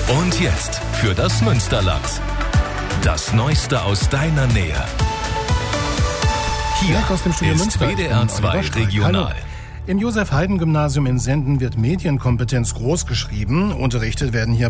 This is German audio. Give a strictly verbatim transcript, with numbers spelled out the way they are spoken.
Und jetzt für das Münsterland. Das Neueste aus deiner Nähe. Hier aus dem Studio ist Münster. W D R zwei Regional. Hallo. Im Josef-Haydn-Gymnasium in Senden wird Medienkompetenz großgeschrieben. Unterrichtet werden hier